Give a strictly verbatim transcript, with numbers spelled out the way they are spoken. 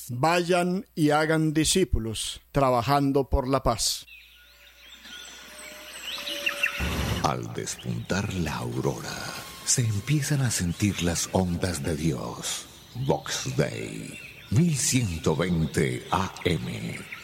Vayan y hagan discípulos, trabajando por la paz. Al despuntar la aurora, se empiezan a sentir las ondas de Dios. Vox Dei, mil ciento veinte A M.